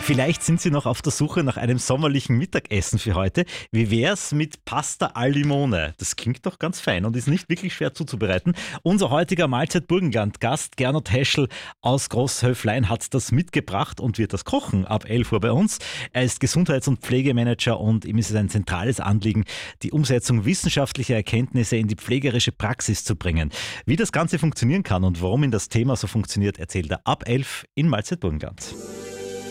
Vielleicht sind Sie noch auf der Suche nach einem sommerlichen Mittagessen für heute. Wie wär's mit Pasta al Limone? Das klingt doch ganz fein und ist nicht wirklich schwer zuzubereiten. Unser heutiger Mahlzeit-Burgenland-Gast Gernot Heschel aus Großhöflein hat das mitgebracht und wird das kochen ab 11 Uhr bei uns. Er ist Gesundheits- und Pflegemanager und ihm ist es ein zentrales Anliegen, die Umsetzung wissenschaftlicher Erkenntnisse in die pflegerische Praxis zu bringen. Wie das Ganze funktionieren kann und warum ihn das Thema so funktioniert, erzählt er ab 11 in Mahlzeit Burgenland.